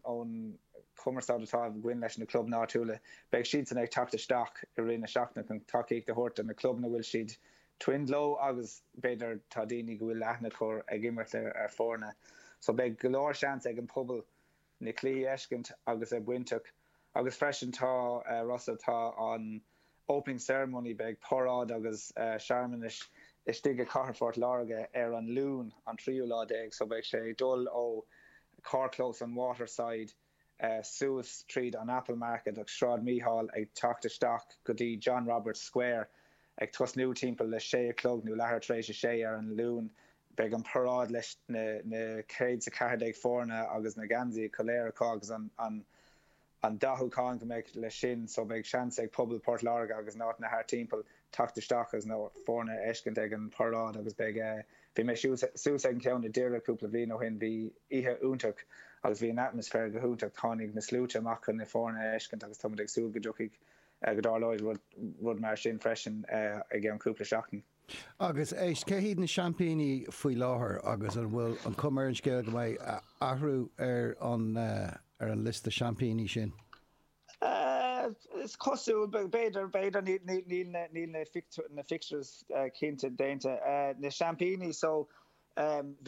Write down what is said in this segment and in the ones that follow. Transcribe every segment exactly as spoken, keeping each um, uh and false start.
ón cumarsáid atá gwin leis na club nátúla. Beag siad san ag tapta staach i rinne seachna chun takeíoch de hort an na club na bhfuil siad twindlo agus beidir tá daoine go bhfuil leithna chur ag immert ar fórna. So beag go leor seans ag an pobl na clí eiscint agus a buinteach. Agus freisin tá uh, Russell tá an opening ceremony beag porrád agus uh, Sharman is is stige Carfort Larga ar an lún an tríú lá déag, so beag sé dul ó Carclose an Waterside, uh, Suez Street an Apple Market ag Sráid Mícheál ag tachta staach go dtí John Roberts Square ag tosnú timpeall le sé clog nó lethir trééis sé ar an lún beag an porrád leis na, na céid sa cardéag fórna agus na gansaí choléire agus an, an an dahu kan go make le sin so big chance ag pobl Port Larga agus not na haar timple takta stock as no forna eskent ag an parrad agus big vi me su ag count de dere couple vino hin vi ihe untuk agus vi an atmosfér go huntak tannig na slúte mak na forna eskent agus tom ag su godukig godar loid rud rud mar sin freschen ag an couple shaken. Agus éis cé híad na champagní faoi láthair agus an bhfuil an cumar an scéal go mbeidh ahrú ar an ar an list de champagní sin. Uh, is cosú beidir beidir níl na fixtures cinnte déinte na champagní so um,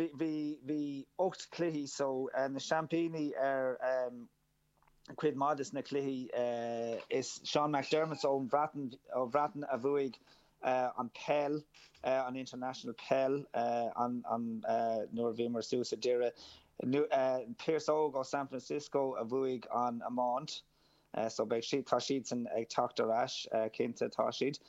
hí ocht cluichí so uh, na champagní ar um, cuid modest na cluichí uh, is Sean McDermott ó bhreatain ó bhreatain a bhuaig Uh, an Pell, uh, an international Pell, uh, an, an uh, Norvimer Susa Dira, uh, Pierce Og o San Francisco, a Vuig an Amont, uh, so beag sheet Tashid and ag Doctor Ash, uh, Kinta Tashid,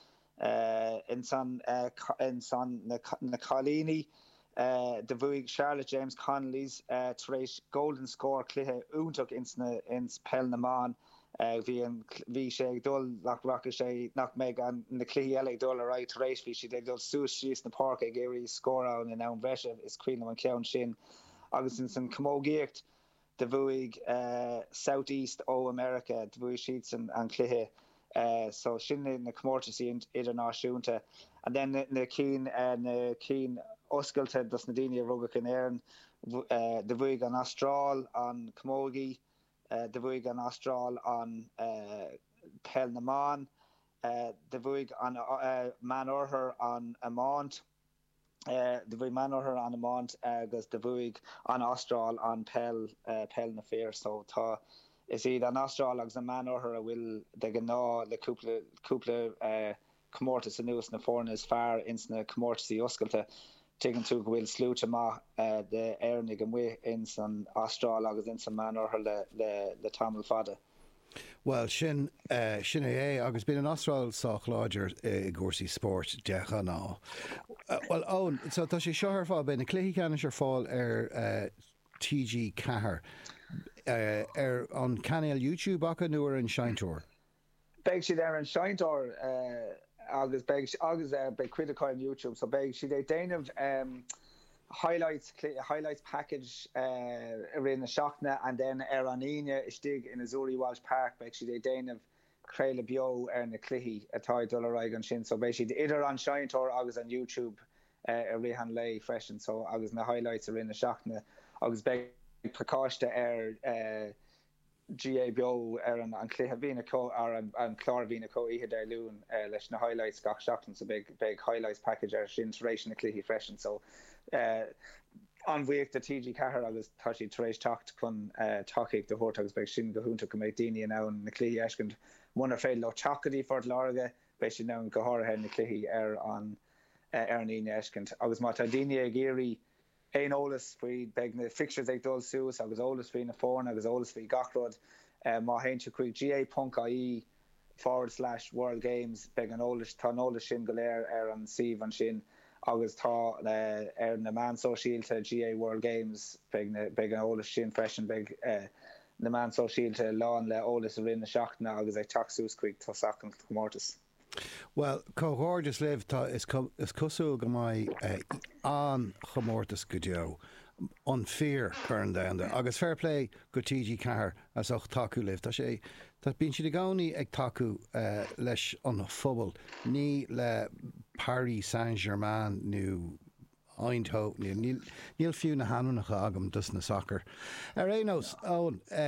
uh, in San, uh, in San Nicolini, uh, the Vuig Charlotte James Connolly's, uh, Trace Golden Score, Clihe Untuk insna ins Pell Naman. Bhí an bhí sé dul nach rock sé nach méid an na clí eile dul a right rééis bhí si ag dul sús síos na park ag géirí scórán in an bhreisih is cuiine an ceann sin agus in san commógéocht de bhuaig uh, Southeast ó America de bhuaig siad san an cluiche uh, so sin na commórtasí idirnáisiúnta and then na, na cín uh, na cín oscailte dus na daine rugach in éireann uh, de bhuaig an Astráil an commógaí Uh, de bhuaig an Astráil an uh, Pell Naman, uh, de bhuaig an uh, Man Orther an Amont, uh, de bhuaig Man Orther an Amont agus de bhuaig an Astráil an Pell uh, Pell na Fér, so tá is iad an Astráil agus an Man Orther a bhfuil de gná le cúpla cúpla uh, comórtas a nuas na fórna is fearr ins na comórtasí oscailte. Taken to go will slúte ma uh, de airnig an wi in san Astráil agus in san Man Orther le le le tamil fada. Well sin uh, sin é agus bín an Astráil sách láidir i gcúrsaí sport decha ná. Uh, well ón so tá sé seo ar fáil ben na cluichí ceanna ar fáil ar uh, T G Cahir uh, ar an canal YouTube acha nuair an Sheintor. Beag siad ar an Sheintor uh, agus beg agus uh, be critical on YouTube so beg she they déanamh um highlights highlights package uh in the shockna and then ar an ine istig in Azuri Walsh Park beg she they déanamh Craile bio ar na cluichí atá dul ar an sin so be she idir an Sheintor agus on YouTube uh, ar rihan lei freshen so agus na highlights are in the shockna agus beg precaution ar uh G A bio ar an an cluiche vína có ar an an chlár vína có ihe der lún uh, leis na highlights gach seachtain so big big highlights package ar sin taréis na cluichí freisin so uh, an bhuaíocht de T G Cahir agus tá si taréis tacht chun uh, takeíoch de hort agus beag sin go húnta go méid daine an ann na cluichí eiscint muna féil le chacadí Fort Larga beidh sin ann go háirithe na cluichí ar an uh, ar an ine eiscint agus má tá daine ag éirí ein ólas fao beag na fixtures ag dul suas agus ólas fao na fórna agus ólas fao gachrod uh, má hainte chuig G A dot I E forward slash World Games beag an ólas tá ólas sin go léir ar an sih an sin agus tá uh, ar na man sosialte G A World Games beag na beag an ólas sin freisin beag uh, na man sosialte lán le ólas a rinne seachna agus ag taxús chuig tá sac an chomórtas. Well, cóhir just liv tá is is cosú go mai uh, an chomórtas go deo an fear chun down agus fair play go T G Cahir as och taú liv tá sé tá bín si de gáí ag taú uh, leis an phobal ní le Paris Saint-Germain nó Eindhoven níl fiú na hanúnacha agam dus na soccer ar énos ón